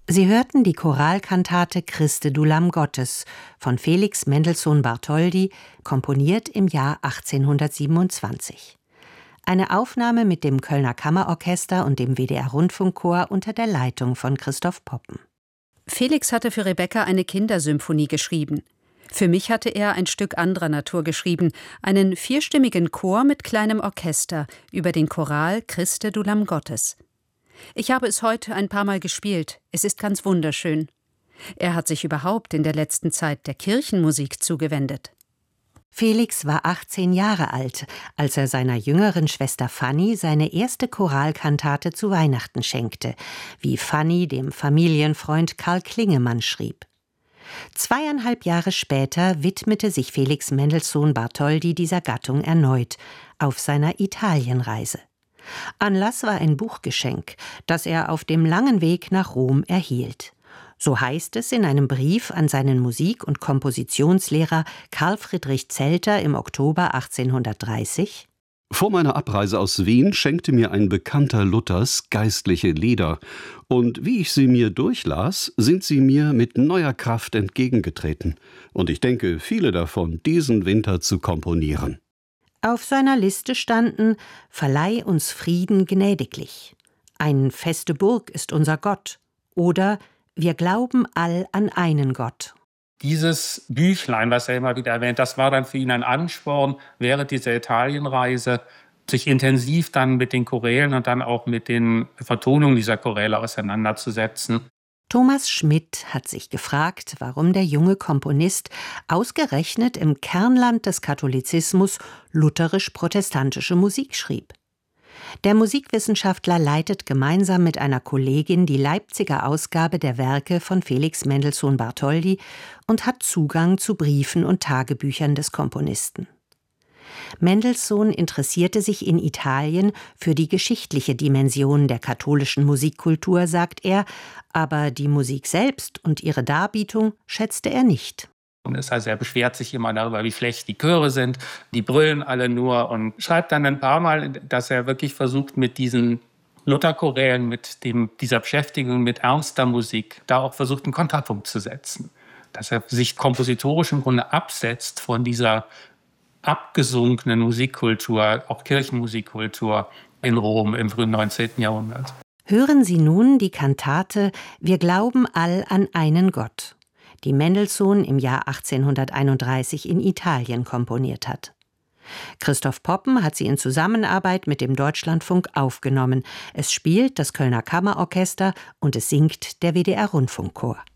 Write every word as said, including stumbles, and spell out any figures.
Sie hörten die Choralkantate Christe du Lamm Gottes von Felix Mendelssohn Bartholdy, komponiert im Jahr achtzehnhundertsiebenundzwanzig. Eine Aufnahme mit dem Kölner Kammerorchester und dem W D R-Rundfunkchor unter der Leitung von Christoph Poppen. Felix hatte für Rebecca eine Kindersymphonie geschrieben. Für mich hatte er ein Stück anderer Natur geschrieben, einen vierstimmigen Chor mit kleinem Orchester über den Choral Christe du Lamm Gottes. Ich habe es heute ein paar Mal gespielt. Es ist ganz wunderschön. Er hat sich überhaupt in der letzten Zeit der Kirchenmusik zugewendet. Felix war achtzehn Jahre alt, als er seiner jüngeren Schwester Fanny seine erste Choralkantate zu Weihnachten schenkte, wie Fanny dem Familienfreund Karl Klingemann schrieb. Zweieinhalb Jahre später widmete sich Felix Mendelssohn Bartholdy dieser Gattung erneut, auf seiner Italienreise. Anlass war ein Buchgeschenk, das er auf dem langen Weg nach Rom erhielt. So heißt es in einem Brief an seinen Musik- und Kompositionslehrer Karl Friedrich Zelter im Oktober achtzehnhundertdreißig: Vor meiner Abreise aus Wien schenkte mir ein Bekannter Luthers geistliche Lieder, und wie ich sie mir durchlas, sind sie mir mit neuer Kraft entgegengetreten, und ich denke, viele davon diesen Winter zu komponieren. Auf seiner Liste standen: Verleih uns Frieden gnädiglich, Ein feste Burg ist unser Gott oder Wir glauben all an einen Gott. Dieses Büchlein, was er immer wieder erwähnt, das war dann für ihn ein Ansporn, während dieser Italienreise sich intensiv dann mit den Chorälen und dann auch mit den Vertonungen dieser Choräle auseinanderzusetzen. Thomas Schmidt hat sich gefragt, warum der junge Komponist ausgerechnet im Kernland des Katholizismus lutherisch-protestantische Musik schrieb. Der Musikwissenschaftler leitet gemeinsam mit einer Kollegin die Leipziger Ausgabe der Werke von Felix Mendelssohn Bartholdy und hat Zugang zu Briefen und Tagebüchern des Komponisten. Mendelssohn interessierte sich in Italien für die geschichtliche Dimension der katholischen Musikkultur, sagt er, aber die Musik selbst und ihre Darbietung schätzte er nicht. Also er beschwert sich immer darüber, wie schlecht die Chöre sind, die brüllen alle nur, und schreibt dann ein paar Mal, dass er wirklich versucht, mit diesen Lutherchorälen, mit dem, dieser Beschäftigung mit ernster Musik, da auch versucht, einen Kontrapunkt zu setzen. Dass er sich kompositorisch im Grunde absetzt von dieser abgesunkenen Musikkultur, auch Kirchenmusikkultur in Rom im frühen neunzehnten Jahrhundert. Hören Sie nun die Kantate Wir glauben all an einen Gott, die Mendelssohn im Jahr achtzehnhunderteinunddreißig in Italien komponiert hat. Christoph Poppen hat sie in Zusammenarbeit mit dem Deutschlandfunk aufgenommen. Es spielt das Kölner Kammerorchester und es singt der W D R-Rundfunkchor.